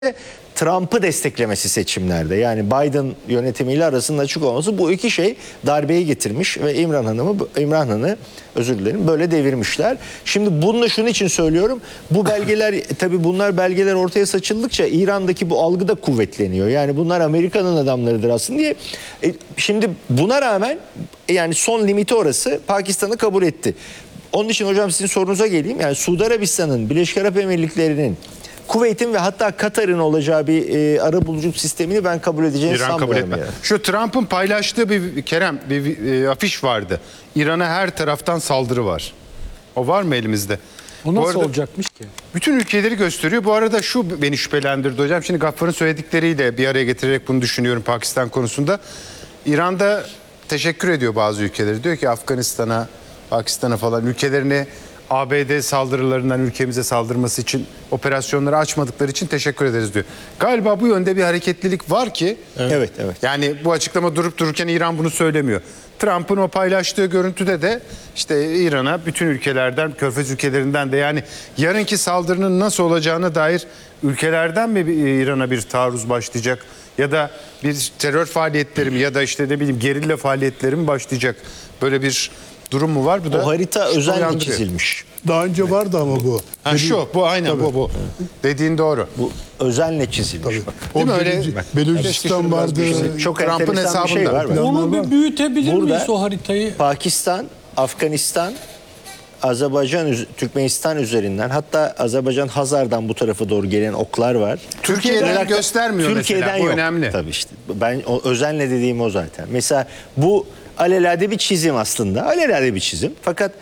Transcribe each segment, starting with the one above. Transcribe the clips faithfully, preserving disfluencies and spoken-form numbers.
Trump'ı desteklemesi seçimlerde, yani Biden yönetimiyle arasının açık olması, bu iki şey darbeyi getirmiş ve İmran Hanım'ı İmran Hanım'ı özür dilerim böyle devirmişler. Şimdi bunu da şunun için söylüyorum. Bu belgeler tabii bunlar belgeler ortaya saçıldıkça İran'daki bu algı da kuvvetleniyor. Yani bunlar Amerika'nın adamlarıdır aslında diye. E, şimdi buna rağmen yani son limiti orası, Pakistan'ı kabul etti. Onun için hocam sizin sorunuza geleyim. Yani Suudi Arabistan'ın, Birleşik Arap Emirlikleri'nin, Kuveyt'in ve hatta Katar'ın olacağı bir e, arabuluculuk sistemini ben kabul edeceğini İran sanmıyorum. kabul etmez. Yani. Şu Trump'ın paylaştığı bir Kerem bir e, afiş vardı. İran'a her taraftan saldırı var. O var mı elimizde? Bu nasıl arada, olacakmış ki? bütün ülkeleri gösteriyor. Bu arada şu beni şüphelendirdi hocam. Şimdi Gaffar'ın söyledikleriyle bir araya getirerek bunu düşünüyorum Pakistan konusunda. İran'da teşekkür ediyor bazı ülkeleri. Diyor ki Afganistan'a, Pakistan'a falan ülkelerini A B D saldırılarından ülkemize saldırması için operasyonları açmadıkları için teşekkür ederiz diyor. Galiba bu yönde bir hareketlilik var ki. Evet, evet. evet. Yani bu açıklama durup dururken İran bunu söylemiyor. Trump'ın o paylaştığı görüntüde de işte İran'a bütün ülkelerden, Körfez ülkelerinden de, yani yarınki saldırının nasıl olacağına dair ülkelerden mi İran'a bir taarruz başlayacak ya da bir terör faaliyetleri mi ya da işte ne bileyim gerilla faaliyetleri mi başlayacak? Böyle bir durum mu var? Bu da O harita şüphe özenle uyandırıyor. çizilmiş. Daha önce vardı ama bu. Ha, şu, bu aynen Tabii. bu bu. Dediğin doğru. Bu özenle çizilmiş. Tabii. Bak. O Değil mi? Öyle- Beluci- Keşke şunu Belucistan biraz vardı. büyüsek. Çok Trump'ın enteresan bir şey hesabında. var. Bak. Onu bir büyütebilir Burada miyiz o haritayı? Pakistan, Afganistan, Azerbaycan, Türkmenistan üzerinden, hatta Azerbaycan Hazar'dan bu tarafa doğru gelen oklar var. Türkiye'den Irak'ta- göstermiyor Türkiye'den mesela. Bu yok. önemli. Tabii işte. Ben o, özenle dediğim o zaten. Mesela bu alelade bir çizim aslında. Alelade bir çizim. Fakat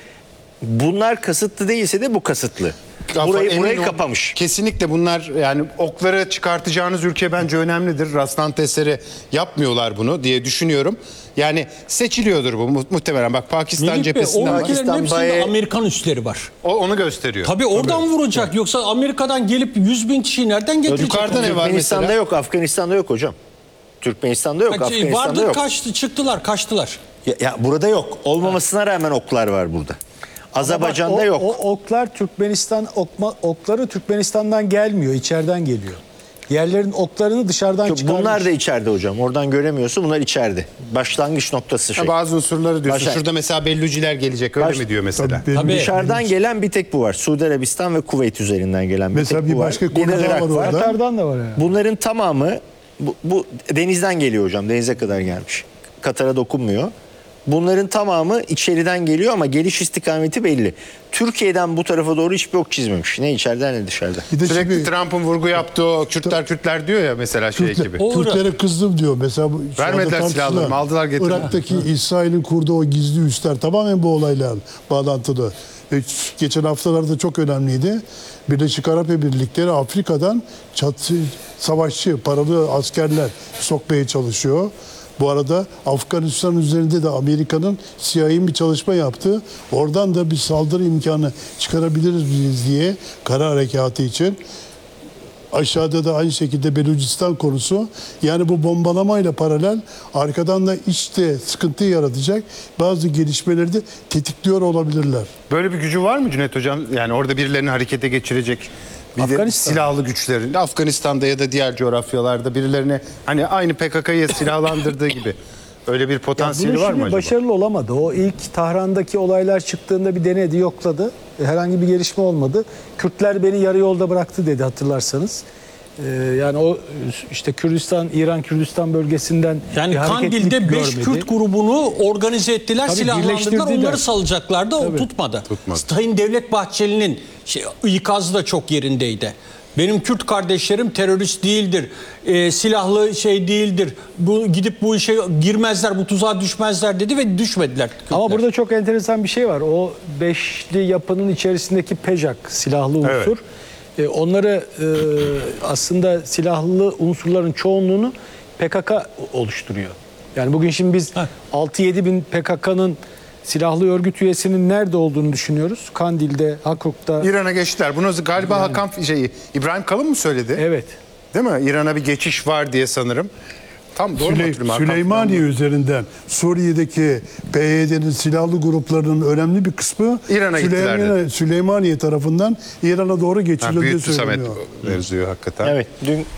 bunlar kasıtlı değilse de bu kasıtlı. Gaffar, Burayı, emin burayı ol- kapamış. Kesinlikle bunlar, yani okları çıkartacağınız ülke bence önemlidir. Rastlantı eseri yapmıyorlar bunu diye düşünüyorum. Yani seçiliyordur bu mu- muhtemelen. Bak Pakistan Melih Bey, cephesinden o var. ülkelerin Pakistan hepsinde bayağı- Amerikan üsleri var. O, onu gösteriyor. Tabii oradan vuracak. Yoksa Amerika'dan gelip yüz bin kişiyi nereden getirecek? Yukarıda ne var Türkmenistan'da mesela? yok, Afganistan'da yok hocam. Türkmenistan'da yok, Bak, şey, Afganistan'da vardı yok. kaçtı, çıktılar, kaçtılar. Ya, ya burada yok. Olmamasına rağmen oklar var burada. Azerbaycan'da Bak, o, yok. O oklar Türkmenistan okma, okları Türkmenistan'dan gelmiyor, içeriden geliyor. Yerlerin oklarını dışarıdan Çünkü çıkarmış. bunlar da içeride hocam. Oradan göremiyorsun. Bunlar içeride. Başlangıç noktası şey. Ha, bazı unsurları diyorsun. Başa- Şurada mesela Belluciler gelecek öyle Baş- mi diyor mesela? Tabii, benim- Tabii. Dışarıdan gelen bir tek bu var. Suudi Arabistan ve Kuveyt üzerinden gelen bir Mesela tek bir bu var. başka de konu daha Irak var orada. Katar'dan da var yani. Bunların tamamı bu, bu denizden geliyor hocam. Denize kadar gelmiş. Katar'a dokunmuyor. Bunların tamamı içeriden geliyor ama geliş istikameti belli. Türkiye'den bu tarafa doğru hiçbir ok çizmemiş. Ne içeriden ne dışarıda. Bir de Sürekli şimdi Trump'ın vurgu yaptığı o Kürtler Kürtler diyor ya mesela şey Kürtler- gibi. O Irak. Kürtlere kızdım diyor. Mesela bu, şu Vermediler anda tartışılan silahlarını, aldılar getirdiler. Irak'taki İsrail'in kurduğu o gizli üsler tamamen bu olayla bağlantılı. E, Geçen haftalarda çok önemliydi. Birleşik Arap Emirlikleri Afrika'dan çatı, savaşçı, paralı askerler sokmaya çalışıyor. Bu arada Afganistan üzerinde de Amerika'nın C I A'nin bir çalışma yaptı. Oradan da bir saldırı imkanı çıkarabiliriz biz diye kara harekatı için. Aşağıda da aynı şekilde Belucistan konusu. Yani bu bombalamayla paralel arkadan da işte sıkıntı yaratacak bazı gelişmeleri de tetikliyor olabilirler. Böyle bir gücü var mı Cüneyt Hocam? Yani orada birilerini harekete geçirecek bir de Afganistan. silahlı güçlerin. Afganistan'da ya da diğer coğrafyalarda birilerini, hani aynı P K K'yı silahlandırdığı gibi öyle bir Ya potansiyeli bunun var mı şimdi acaba? başarılı olamadı. O ilk Tahran'daki olaylar çıktığında bir denedi, yokladı. E, Herhangi bir gelişme olmadı. Kürtler beni yarı yolda bıraktı dedi, hatırlarsanız. E, yani o işte Kürdistan, İran Kürdistan bölgesinden Yani bir hareketlilik Kandil'de beş görmedi. Kürt grubunu organize ettiler, Tabii, silahlandırdılar. birleştirdiler. Onları salacaklardı, o Tabii. tutmadı. Tutmadı. Sayın Devlet Bahçeli'nin şey, ikazı da çok yerindeydi. Benim Kürt kardeşlerim terörist değildir, e, silahlı şey değildir. Bu gidip bu işe girmezler, bu tuzağa düşmezler dedi ve düşmediler. Kürtler. Ama burada çok enteresan bir şey var. O beşli yapının içerisindeki PEJAK silahlı unsur. Evet. E, onları e, aslında silahlı unsurların çoğunluğunu P K K oluşturuyor. Yani bugün şimdi biz Heh. altı yedi bin P K K'nın silahlı örgüt üyesinin nerede olduğunu düşünüyoruz. Kandil'de, Hakurk'ta. İran'a geçtiler. Bunu galiba Hakan şeyi İbrahim Kalın mı söyledi? Evet. Değil mi? İran'a bir geçiş var diye sanırım. Tam doğru mu Süley- hatırlıyorum? Hakan Süleymaniye üzerinden Suriye'deki P Y D'nin silahlı gruplarının önemli bir kısmı İran'a gittiler Süleymaniye, Süleymaniye tarafından İran'a doğru Ha, geçirildiği büyüttü Samet söyleniyor. mevzuyu hakikaten. Evet, dün